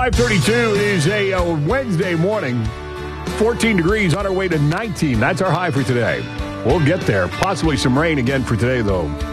5:32 is a Wednesday morning. 14 degrees on our way to 19. That's our high for today. We'll get there. Possibly some rain again for today, though.